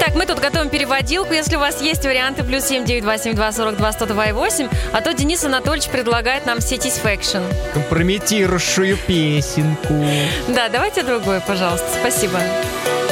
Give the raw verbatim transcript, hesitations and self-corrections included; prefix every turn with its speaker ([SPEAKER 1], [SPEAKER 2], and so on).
[SPEAKER 1] Так, мы тут готовим переводилку. Если у вас есть варианты, плюс семь девять два семь два сорок два сто два и восемь. А то Денис Анатольевич предлагает нам Satisfaction.
[SPEAKER 2] Компрометирующую песенку.
[SPEAKER 1] Да, давайте другое, пожалуйста. Спасибо.